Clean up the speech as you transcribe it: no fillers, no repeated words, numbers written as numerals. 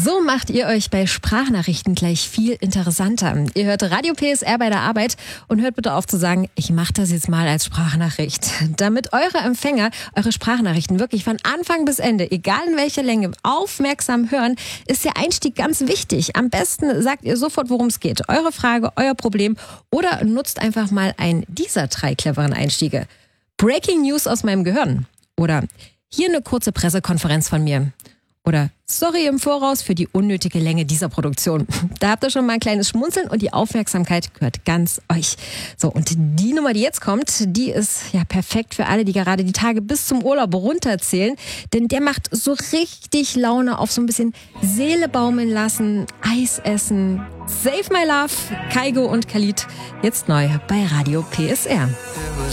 So macht ihr euch bei Sprachnachrichten gleich viel interessanter. Ihr hört Radio PSR bei der Arbeit und hört bitte auf zu sagen, ich mache das jetzt mal als Sprachnachricht. Damit eure Empfänger eure Sprachnachrichten wirklich von Anfang bis Ende, egal in welcher Länge, aufmerksam hören, ist der Einstieg ganz wichtig. Am besten sagt ihr sofort, worum es geht. Eure Frage, euer Problem oder nutzt einfach mal einen dieser 3 cleveren Einstiege. Breaking News aus meinem Gehirn. Oder hier eine kurze Pressekonferenz von mir. Oder sorry im Voraus für die unnötige Länge dieser Produktion. Da habt ihr schon mal ein kleines Schmunzeln und die Aufmerksamkeit gehört ganz euch. So, und die Nummer, die jetzt kommt, die ist ja perfekt für alle, die gerade die Tage bis zum Urlaub runterzählen. Denn der macht so richtig Laune auf so ein bisschen Seele baumeln lassen, Eis essen. Save My Love, Kygo und Khalid, jetzt neu bei Radio PSR.